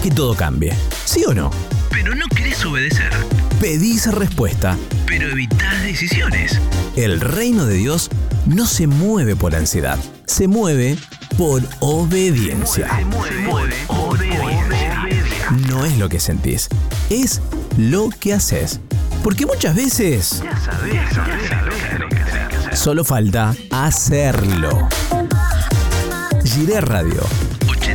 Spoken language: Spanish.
que todo cambie. ¿Sí o no? Pero no querés obedecer. Pedís respuesta. Pero evitás decisiones. El reino de Dios no se mueve por ansiedad. Se mueve por obediencia. No es lo que sentís, es lo que haces. Porque muchas veces solo falta hacerlo. Jiré Radio.